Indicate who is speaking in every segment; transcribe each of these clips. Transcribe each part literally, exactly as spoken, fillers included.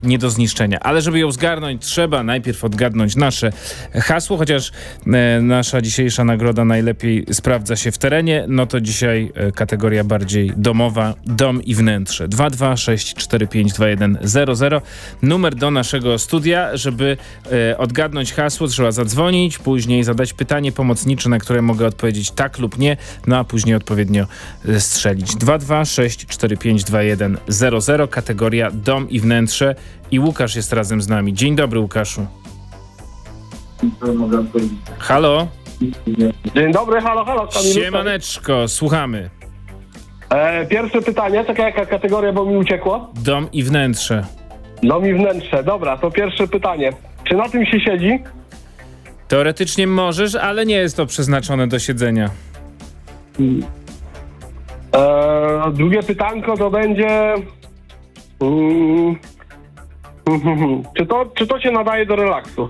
Speaker 1: nie do zniszczenia. Ale żeby ją zgarnąć, trzeba najpierw odgadnąć nasze hasło, chociaż e, nasza dzisiejsza nagroda najlepiej sprawdza się w terenie, no to dzisiaj e, kategoria bardziej domowa, dom i wnętrze. dwa dwa sześć cztery pięć dwa jeden zero zero. Numer do naszego studia. Żeby e, odgadnąć hasło, trzeba zadzwonić, później zadać pytanie pomocnicze, na które mogę odpowiedzieć tak lub nie, no a później odpowiednio e, strzelić. dwa dwa sześć cztery pięć dwa jeden zero zero. Kategoria dom i wnętrze. I Łukasz jest razem z nami. Dzień dobry, Łukaszu. Halo?
Speaker 2: Dzień dobry, halo, halo. Kamilu.
Speaker 1: Siemaneczko, słuchamy.
Speaker 2: E, pierwsze pytanie, czekaj, jaka kategoria, bo mi uciekło?
Speaker 1: Dom i wnętrze.
Speaker 2: Dom i wnętrze, dobra, to pierwsze pytanie. Czy na tym się siedzi?
Speaker 1: Teoretycznie możesz, ale nie jest to przeznaczone do siedzenia.
Speaker 2: E, drugie pytanko to będzie... Mm, czy, to, czy to się nadaje do relaksu?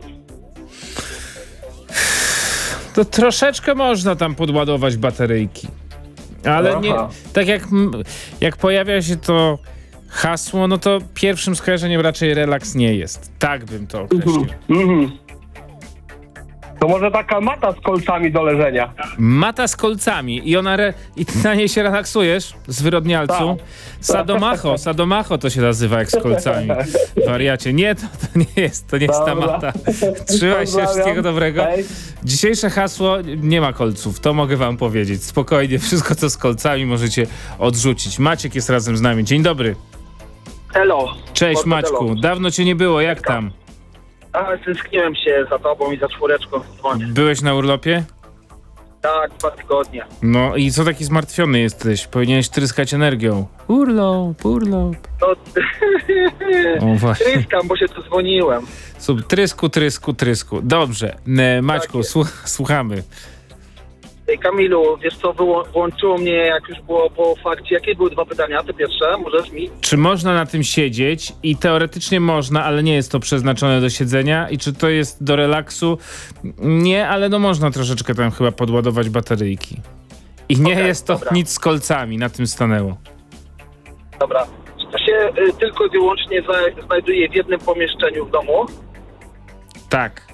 Speaker 1: To troszeczkę można tam podładować bateryjki. Ale nie, tak jak, jak pojawia się to hasło, no to pierwszym skojarzeniem raczej relaks nie jest. Tak bym to określił.
Speaker 2: Mm-hmm. To może taka mata z kolcami do leżenia.
Speaker 1: Mata z kolcami i ona re... i ty na niej się relaksujesz, zwyrodnialcu.
Speaker 2: Tak.
Speaker 1: Sadomacho, sadomacho to się nazywa jak z kolcami. Wariacie. Nie, to, to nie jest, to nie jest ta mata. Trzymaj się, wszystkiego dobrego.
Speaker 2: Hej.
Speaker 1: Dzisiejsze hasło nie ma kolców, to mogę wam powiedzieć. Spokojnie, wszystko co z kolcami możecie odrzucić. Maciek jest razem z nami. Dzień dobry.
Speaker 3: Hello.
Speaker 1: Cześć Maćku, dawno cię nie było, jak tam?
Speaker 3: A, tęskniłem się za tobą i za czwóreczką w dzwonie.
Speaker 1: Byłeś na urlopie?
Speaker 3: Tak, dwa tygodnie.
Speaker 1: No i co taki zmartwiony jesteś? Powinieneś tryskać energią. Urlop, urlop.
Speaker 3: No,
Speaker 1: O, właśnie.
Speaker 3: tryskam, bo się tu dzwoniłem.
Speaker 1: Sub, trysku, trysku, trysku. Dobrze. E, Maćku,
Speaker 3: Tak
Speaker 1: słuch- słuchamy.
Speaker 3: Ej, Kamilu, wiesz co, wyłą- włączyło mnie, jak już było po fakcie. Jakie były dwa pytania? Te pierwsze, możesz mi?
Speaker 1: Czy można na tym siedzieć? I teoretycznie można, ale nie jest to przeznaczone do siedzenia. I czy to jest do relaksu? Nie, ale no można troszeczkę tam chyba podładować bateryjki. I nie
Speaker 3: Okej,
Speaker 1: jest to
Speaker 3: dobra.
Speaker 1: nic z kolcami, na tym stanęło.
Speaker 3: Dobra. Czy to się y, tylko i wyłącznie za- znajduje w jednym pomieszczeniu w domu?
Speaker 1: Tak.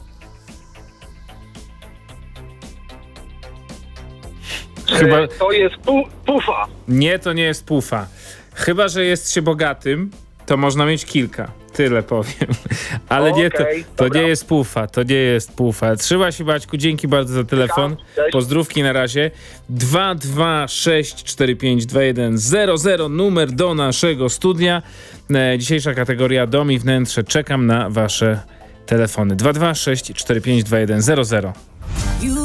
Speaker 3: Czy
Speaker 1: Chyba...
Speaker 3: to jest pu- pufa?
Speaker 1: Nie, to nie jest pufa. Chyba że jest się bogatym, to można mieć kilka. Tyle powiem. Ale nie, to,
Speaker 3: Okej,
Speaker 1: to
Speaker 3: dobra.
Speaker 1: nie jest pufa, to nie jest pufa. Trzymaj się, Maćku, dzięki bardzo za telefon.
Speaker 3: Cześć.
Speaker 1: Pozdrówki na razie. dwa dwa sześć cztery pięć dwa jeden zero zero, numer do naszego studia. E, dzisiejsza kategoria dom i wnętrze. Czekam na wasze telefony. dwa dwa sześć cztery pięć dwa jeden zero zero.